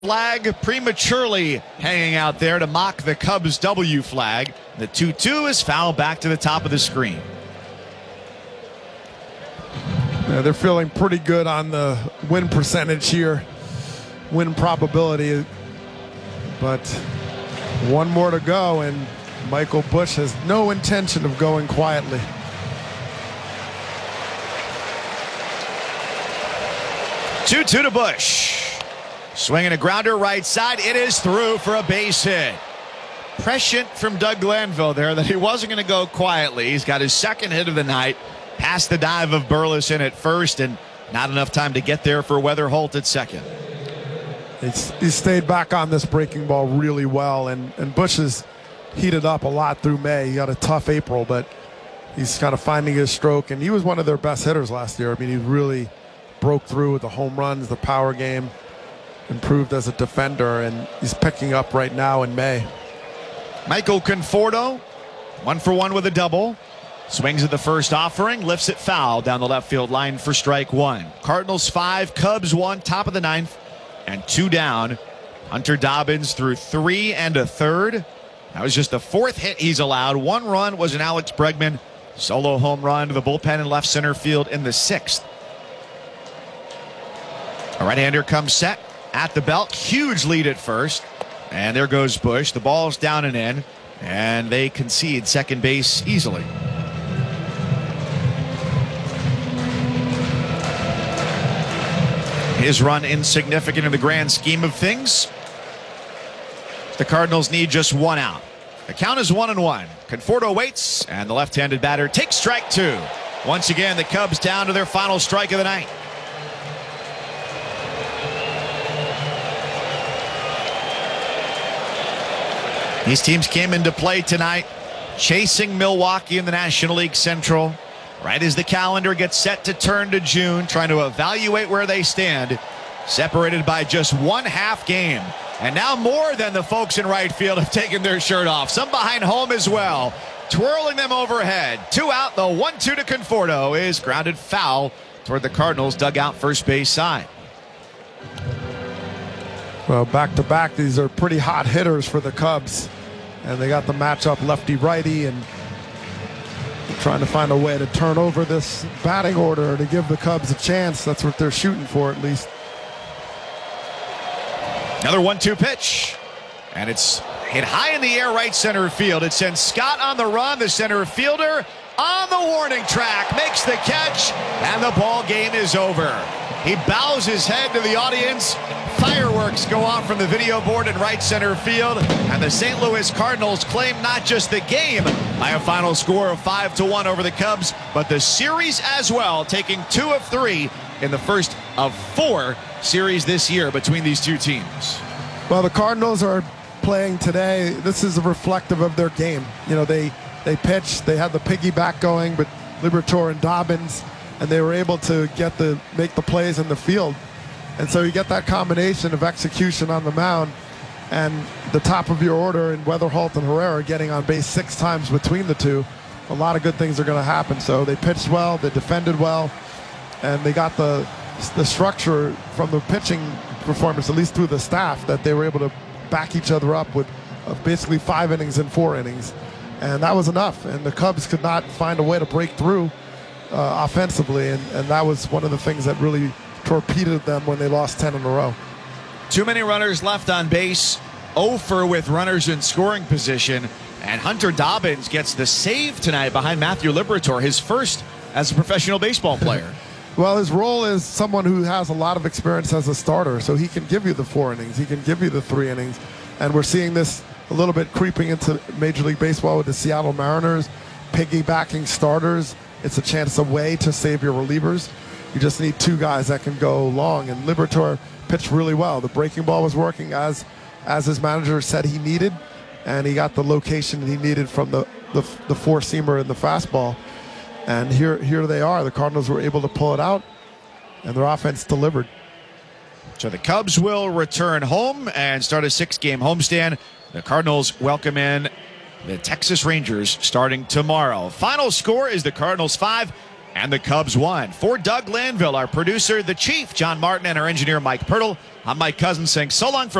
Flag prematurely hanging out there to mock the Cubs W flag. The 2-2 is fouled back to the top of the screen. Yeah, they're feeling pretty good on the win percentage here, win probability. But one more to go, and Michael Busch has no intention of going quietly. Two to Busch. Swinging a grounder right side. It is through for a base hit. Prescient from Doug Glanville there that he wasn't going to go quietly. He's got his second hit of the night. Past the dive of Burleson at first, and not enough time to get there for Weatherholt at second. He stayed back on this breaking ball really well, and Busch has heated up a lot through May. He had a tough April, but he's kind of finding his stroke, and he was one of their best hitters last year. I mean, he really broke through with the home runs, the power game, improved as a defender, and he's picking up right now in May. Michael Conforto, 1-for-1 with a double. Swings at the first offering, lifts it foul down the left field line for strike one. Cardinals 5, Cubs 1, top of the ninth, and 2 down. Hunter Dobbins threw 3 1/3. That was just the 4th hit he's allowed. 1 run was an Alex Bregman solo home run to the bullpen in left center field in the 6th. A right-hander comes set at the belt. Huge lead at first. And there goes Busch. The ball's down and in. And they concede second base easily. His run insignificant in the grand scheme of things. The Cardinals need just 1 out. The count is 1-1. Conforto waits, and the left-handed batter takes strike 2. Once again, the Cubs down to their final strike of the night. These teams came into play tonight, chasing Milwaukee in the National League Central. Right as the calendar gets set to turn to June, trying to evaluate where they stand, separated by just 1 half game. And now more than the folks in right field have taken their shirt off. Some behind home as well, twirling them overhead. 2 out, the 1-2 to Conforto is grounded foul toward the Cardinals' dugout first base side. Well, back-to-back, these are pretty hot hitters for the Cubs. And they got the matchup lefty-righty, and trying to find a way to turn over this batting order to give the Cubs a chance. That's what they're shooting for, at least. Another 1-2 pitch. And it's hit high in the air right center field. It sends Scott on the run. The center fielder on the warning track makes the catch, and the ball game is over. He bows his head to the audience. Fireworks go off from the video board in right center field, and the St. Louis Cardinals claim not just the game by a final score of 5-1 over the Cubs, but the series as well, taking 2 of 3 in the first of 4 series this year between these two teams. Well, the Cardinals are playing today. This is reflective of their game. You know, they pitched, they had the piggyback going, but Liberatore and Dobbins, and they were able to make the plays in the field. And so you get that combination of execution on the mound and the top of your order in Weatherholt and Herrera getting on base 6 times between the two. A lot of good things are going to happen. So they pitched well, they defended well, and they got the structure from the pitching performance, at least through the staff, that they were able to back each other up with basically 5 innings and 4 innings. And that was enough. And the Cubs could not find a way to break through offensively. And that was one of the things that really torpedoed them when they lost 10 in a row. Too many runners left on base. 0 with runners in scoring position. And Hunter Dobbins gets the save tonight behind Matthew Liberatore, his first as a professional baseball player. Well, his role is someone who has a lot of experience as a starter, so he can give you the 4 innings. He can give you the 3 innings. And we're seeing this a little bit creeping into Major League Baseball with the Seattle Mariners, piggybacking starters. It's a chance away to save your relievers. You just need 2 guys that can go long, and Liberatore pitched really well. The breaking ball was working as his manager said he needed, and he got the location he needed from the 4-seamer and the fastball. And here they are. The Cardinals were able to pull it out, and their offense delivered. So the Cubs will return home and start a 6-game homestand. The Cardinals welcome in the Texas Rangers starting tomorrow. Final score is the Cardinals 5 And the Cubs won. For Doug Lanville, our producer, the Chief, John Martin, and our engineer, Mike Pirtle, I'm Mike Cousins saying so long for